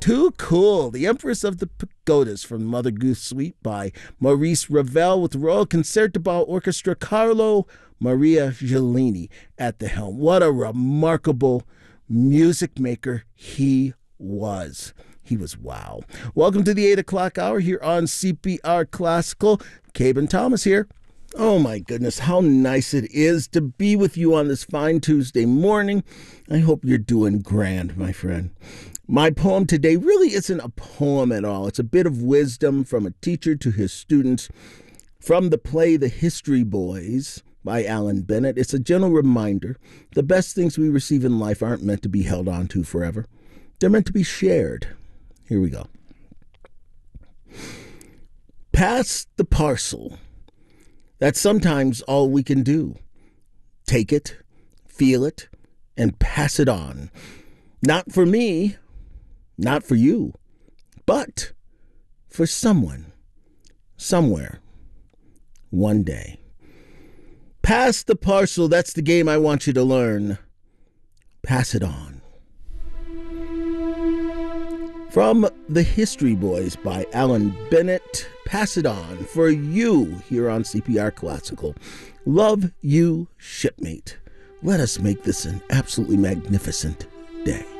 Too Cool, The Empress of the Pagodas from Mother Goose Suite by Maurice Ravel with the Royal Concertgebouw Orchestra, Carlo Maria Gelini at the helm. What a remarkable music maker he was. He was wow. Welcome to the 8 o'clock hour here on CPR Classical. Cabin Thomas here. Oh my goodness, how nice it is to be with you on this fine Tuesday morning. I hope you're doing grand, my friend. My poem today really isn't a poem at all. It's a bit of wisdom from a teacher to his students from the play The History Boys by Alan Bennett. It's a gentle reminder the best things we receive in life aren't meant to be held on to forever. They're meant to be shared. Here we go. Pass the parcel. That's sometimes all we can do. Take it, feel it, and pass it on. Not for me, not for you, but for someone, somewhere, one day. Pass the parcel, that's the game I want you to learn. Pass it on. From The History Boys by Alan Bennett, pass it on for you here on CPR Classical. Love you, shipmate. Let us make this an absolutely magnificent day.